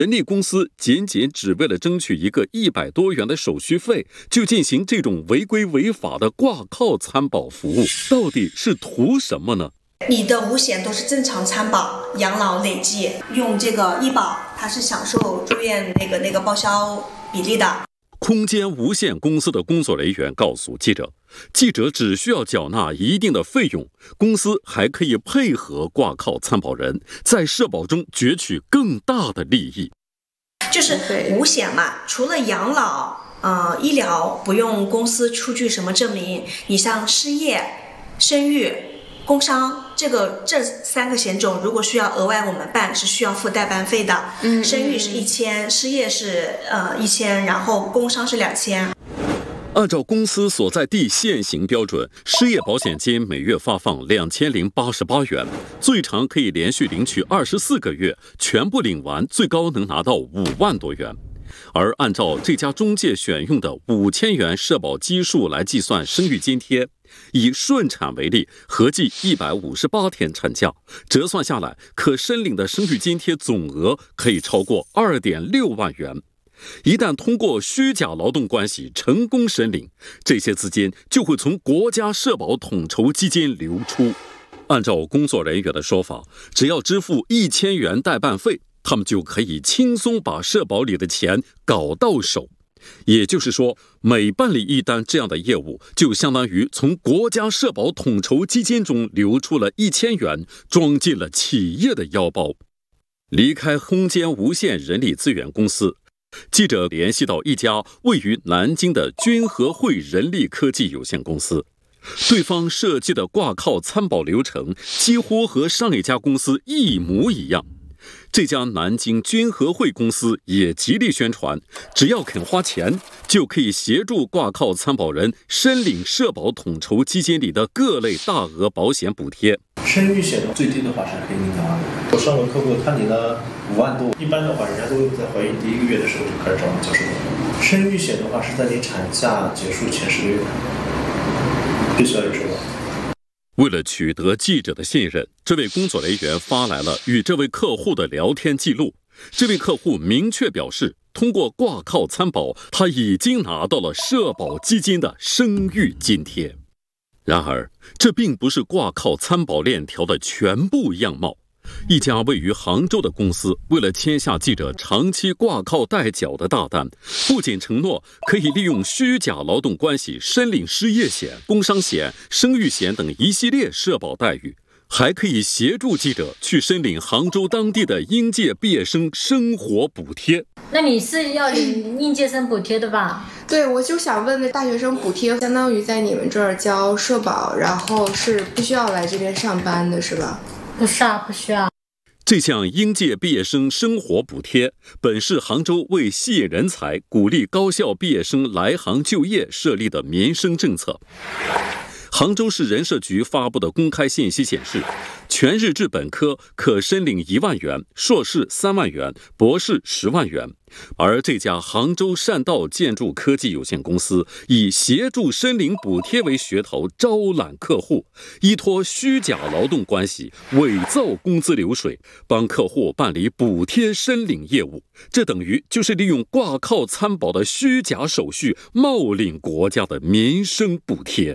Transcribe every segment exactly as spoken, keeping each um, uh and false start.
人力公司仅仅只为了争取一个一百多元的手续费，就进行这种违规违法的挂靠参保服务，到底是图什么呢？ 你的五险都是正常参保，养老累计，用这个医保，它是享受住院那个那个报销比例的。 空间无限公司的工作人员告诉记者，记者只需要缴纳一定的费用，公司还可以配合挂靠参保人，在社保中攫取更大的利益。 就是五险嘛，除了养老、呃医疗不用公司出具什么证明，你像失业、生育、工伤，这个这三个险种，如果需要额外我们办，是需要付代办费的。嗯，生育是一千，失业是呃一千，然后工伤是两千。 按照公司所在地现行标准，失业保险金每月发放两千零八十八元，最长可以连续领取二十四个月，全部领完最高能拿到五万多元。而按照这家中介选用的五千元社保基数来计算生育津贴，以顺产为例，合计一百五十八天产假，折算下来，可申领的生育津贴总额可以超过二点六万元。一旦通过虚假劳动关系成功申领，这些资金就会从国家社保统筹基金流出。按照工作人员的说法，只要支付一千元代办费，他们就可以轻松把社保里的钱搞到手。也就是说，每办理一单这样的业务，就相当于从国家社保统筹基金中流出了一千元，装进了企业的腰包。离开空间无限人力资源公司，记者联系到一家位于南京的君和汇人力科技有限公司，对方设计的挂靠参保流程几乎和上一家公司一模一样。这家南京君和汇公司也极力宣传，只要肯花钱，就可以协助挂靠参保人申领社保统筹基金里的各类大额保险补贴。 生育险最低的话是可以领的啊。我上个客户他领了五万多，一般的话人家都在怀孕第一个月的时候就开始找我们交社保。生育险的话是在你产假结束前十个月必须要有社保。 为了取得记者的信任，这位工作人员发来了与这位客户的聊天记录。这位客户明确表示，通过挂靠参保，他已经拿到了社保基金的生育津贴。然而，这并不是挂靠参保链条的全部样貌。一家位于杭州的公司，为了签下记者长期挂靠代缴的大单，不仅承诺可以利用虚假劳动关系申领失业险、工伤险、生育险等一系列社保待遇，还可以协助记者去申领杭州当地的应届毕业生生活补贴。 那你是要领应届生补贴的吧？ 对，我就想问，大学生补贴相当于在你们这儿交社保，然后是不需要来这边上班的是吧？ 不是啊，不需要。 这项应届毕业生生活补贴本是杭州为吸引人才、鼓励高校毕业生来杭就业设立的民生政策。杭州市人社局发布的公开信息显示，全日制本科可申领一万元，硕士三万元，博士十万元。而这家杭州善道建筑科技有限公司以协助申领补贴为噱头招揽客户，依托虚假劳动关系伪造工资流水，帮客户办理补贴申领业务。这等于就是利用挂靠参保的虚假手续，冒领国家的民生补贴。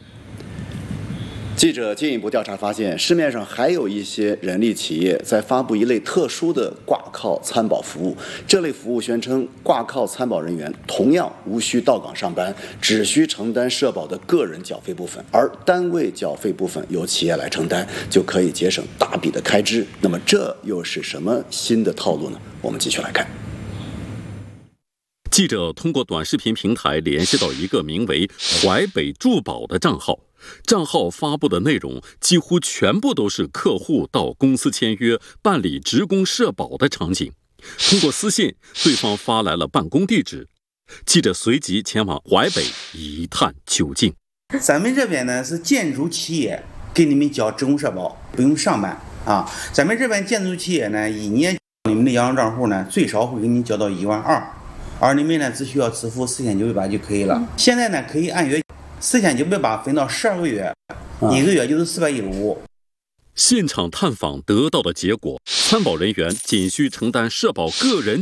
记者进一步调查发现，市面上还有一些人力企业在发布一类特殊的挂靠参保服务。这类服务宣称，挂靠参保人员同样无需到岗上班，只需承担社保的个人缴费部分，而单位缴费部分由企业来承担，就可以节省大笔的开支。那么，这又是什么新的套路呢？我们继续来看。 记者通过短视频平台联系到一个名为淮北住保的账号，账号发布的内容几乎全部都是客户到公司签约、办理职工社保的场景。通过私信，对方发来了办公地址，记者随即前往淮北一探究竟。 咱们这边呢是建筑企业给你们交职工社保，不用上班啊。咱们这边建筑企业呢，一年你们的养老账户呢最少会给你交到一万二，而你们呢只需要支付四千九百八就可以了。现在呢可以按月，四千九百八分到十二个月，一个月就是四百一十五。 现场探访得到的结果，参保人员仅需承担社保个人